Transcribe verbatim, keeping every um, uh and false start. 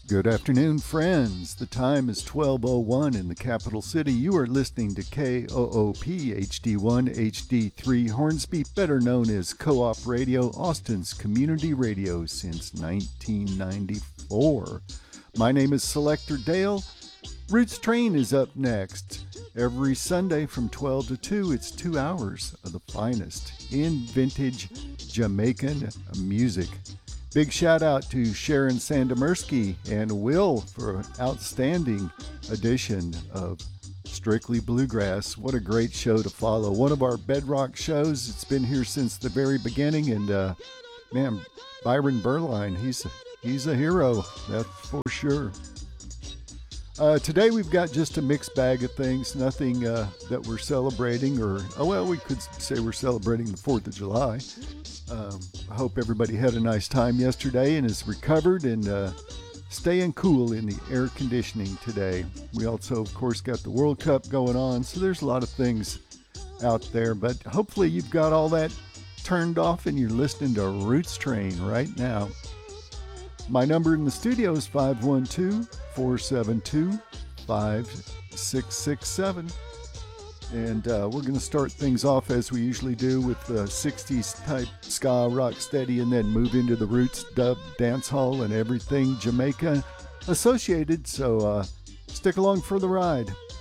Good afternoon, friends. The time is twelve oh one in the capital city. You are listening to K O O P H D one H D three Hornsby, better known as Co-op Radio, Austin's community radio since nineteen ninety-four. My name is Selector Dale. Roots Train is up next. Every Sunday from twelve to two, it's two hours of the finest in vintage Jamaican music. Big shout out to Sharon Sandemersky and Will for an outstanding edition of Strictly Bluegrass. What a great show to follow. One of our bedrock shows. It's been here since the very beginning. And, uh, man, Byron Berline, he's, he's a hero, that's for sure. Uh, today we've got just a mixed bag of things, nothing uh, that we're celebrating or, oh, well, we could say we're celebrating the fourth of July. Um, I hope everybody had a nice time yesterday and is recovered and uh, staying cool in the air conditioning today. We also, of course, got the World Cup going on, so there's a lot of things out there, but hopefully you've got all that turned off and you're listening to Roots Train right now. My number in the studio is five one two, four seven two, five six six seven. And uh, we're going to start things off as we usually do with the sixties type ska, rock steady, and then move into the roots, dub, dance hall, and everything Jamaica associated. So uh, stick along for the ride.